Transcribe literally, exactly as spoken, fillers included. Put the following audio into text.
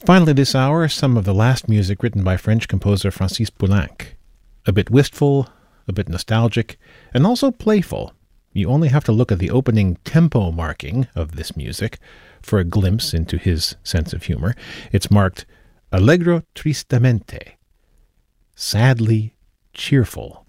Finally this hour, some of the last music written by French composer Francis Poulenc. A bit wistful, a bit nostalgic, and also playful. You only have to look at the opening tempo marking of this music for a glimpse into his sense of humor. It's marked Allegro tristamente, sadly cheerful.